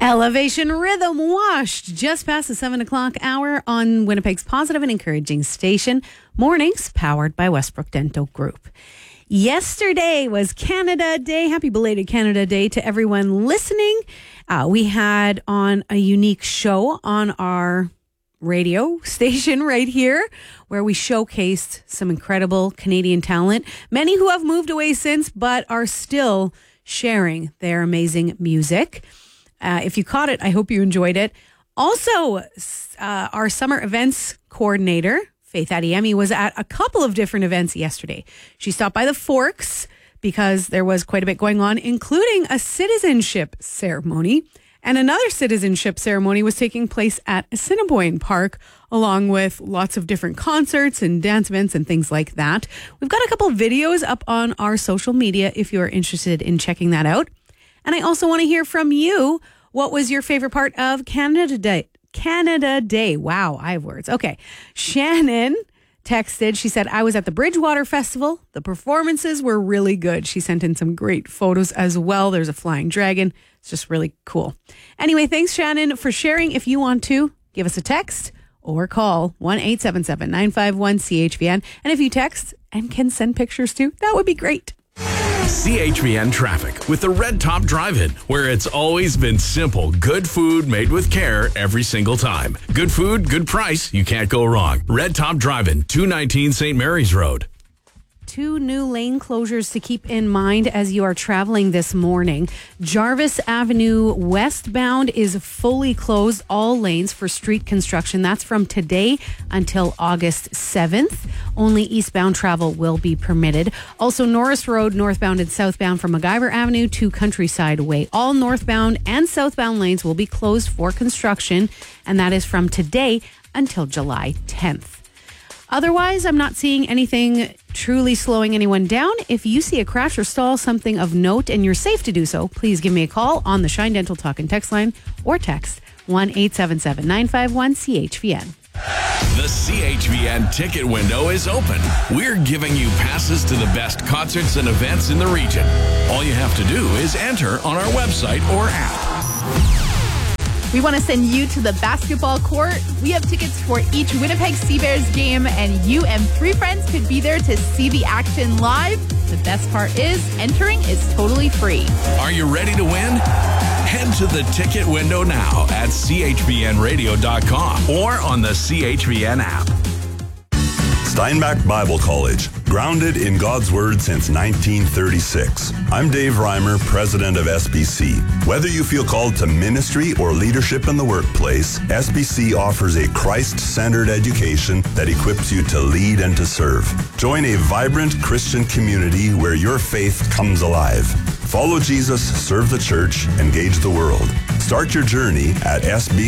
Elevation Rhythm washed just past the 7 o'clock hour on Winnipeg's positive and encouraging station. Mornings powered by Westbrook Dental Group. Yesterday was Canada Day. Happy belated Canada Day to everyone listening. We had on a unique show on our radio station right here where we showcased some incredible Canadian talent. Many who have moved away since but are still sharing their amazing music. If you caught it, I hope you enjoyed it. Also, our summer events coordinator, Faith Adiemi, was at a couple of different events yesterday. She stopped by the Forks because there was quite a bit going on, including a citizenship ceremony. And another citizenship ceremony was taking place at Assiniboine Park, along with lots of different concerts and dance events and things like that. We've got a couple of videos up on our social media if you are interested in checking that out. And I also want to hear from you. What was your favorite part of Canada Day? Canada Day. Wow, I have words. Okay. Shannon texted. She said, I was at the Bridgewater Festival. The performances were really good. She sent in some great photos as well. There's a flying dragon. It's just really cool. Anyway, thanks, Shannon, for sharing. If you want to, give us a text or call 1-877-951-CHVN. And if you text and can send pictures too, that would be great. CHVN Traffic with the Red Top Drive-In, where it's always been simple. Good food made with care every single time. Good food, good price. You can't go wrong. Red Top Drive-In, 219 St. Mary's Road. 2 new lane closures to keep in mind as you are traveling this morning. Jarvis Avenue westbound is fully closed, all lanes for street construction. That's from today until August 7th. Only eastbound travel will be permitted. Also, Norris Road northbound and southbound from MacGyver Avenue to Countryside Way. All northbound and southbound lanes will be closed for construction, and that is from today until July 10th. Otherwise, I'm not seeing anything truly slowing anyone down. If you see a crash or stall, something of note, and you're safe to do so, please give me a call on the Shine Dental Talk and Text line or text 1-877-951-CHVN. The CHVN ticket window is open. We're giving you passes to the best concerts and events in the region. All you have to do is enter on our website or app. We want to send you to the basketball court. We have tickets for each Winnipeg Seabears game, and you and 3 friends could be there to see the action live. The best part is, entering is totally free. Are you ready to win? Head to the ticket window now at chvnradio.com or on the CHVN app. Steinbach Bible College, grounded in God's Word since 1936. I'm Dave Reimer, president of SBC. Whether you feel called to ministry or leadership in the workplace, SBC offers a Christ-centered education that equips you to lead and to serve. Join a vibrant Christian community where your faith comes alive. Follow Jesus, serve the church, engage the world. Start your journey at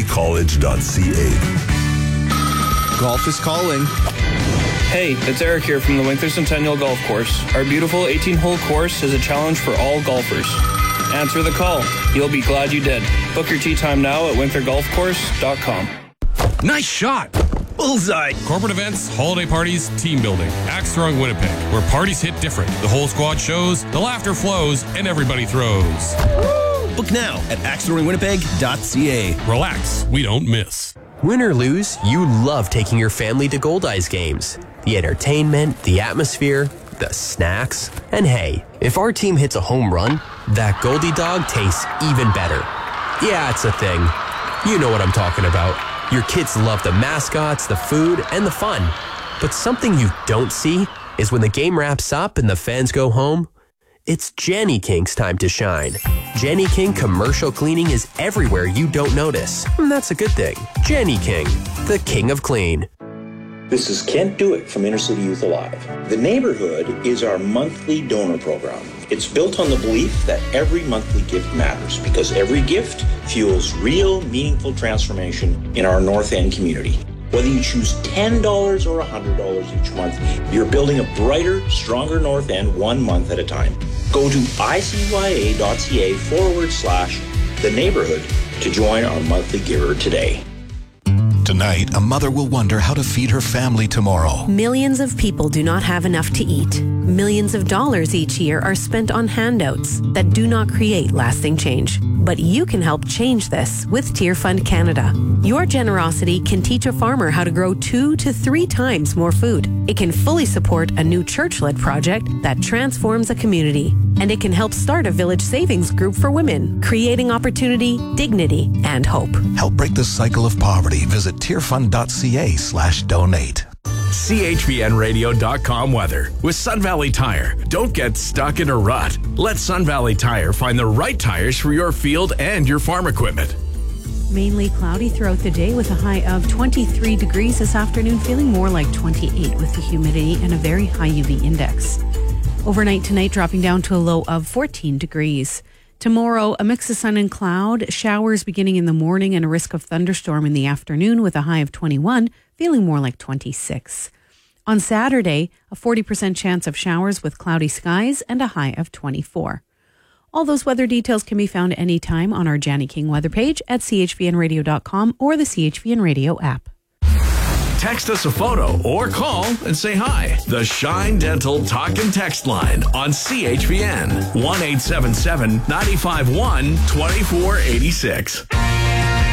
sbcollege.ca. Golf is calling. Hey, it's Eric here from the Winkler Centennial Golf Course. Our beautiful 18-hole course is a challenge for all golfers. Answer the call. You'll be glad you did. Book your tee time now at winklergolfcourse.com. Nice shot. Bullseye. Corporate events, holiday parties, team building. Axe Throwing Winnipeg, where parties hit different. The whole squad shows, the laughter flows, and everybody throws. Book now at axthrowingwinnipeg.ca. Relax, we don't miss. Win or lose, you love taking your family to Goldeyes games. The entertainment, the atmosphere, the snacks. And hey, if our team hits a home run, that Goldie dog tastes even better. Yeah, it's a thing. You know what I'm talking about. Your kids love the mascots, the food, and the fun. But something you don't see is when the game wraps up and the fans go home, it's Jenny King's time to shine. Jenny King commercial cleaning is everywhere you don't notice. And that's a good thing. Jenny King, the king of clean. This is Kent Dewitt from Inner City Youth Alive. The Neighborhood is our monthly donor program. It's built on the belief that every monthly gift matters because every gift fuels real, meaningful transformation in our North End community. Whether you choose $10 or $100 each month, you're building a brighter, stronger North End 1 month at a time. Go to icya.ca/The Neighborhood to join our monthly giver today. To Tonight, a mother will wonder how to feed her family tomorrow. Millions of people do not have enough to eat. Millions of dollars each year are spent on handouts that do not create lasting change. But you can help change this with Tier Fund Canada. Your generosity can teach a farmer how to grow 2 to 3 times more food. It can fully support a new church-led project that transforms a community. And it can help start a village savings group for women, creating opportunity, dignity, and hope. Help break the cycle of poverty. Visit tierfund.ca/donate. CHVNradio.com weather with Sun Valley Tire. Don't get stuck in a rut. Let Sun Valley Tire find the right tires for your field and your farm equipment. Mainly cloudy throughout the day with a high of 23 degrees this afternoon, feeling more like 28 with the humidity and a very high UV index. Overnight tonight, dropping down to a low of 14 degrees. Tomorrow, a mix of sun and cloud, showers beginning in the morning and a risk of thunderstorm in the afternoon with a high of 21, feeling more like 26. On Saturday, a 40% chance of showers with cloudy skies and a high of 24. All those weather details can be found anytime on our Janny King weather page at chvnradio.com or the CHVN Radio app. Text us a photo or call and say hi. The Shine Dental Talk and Text line on CHVN 1-877-951-2486.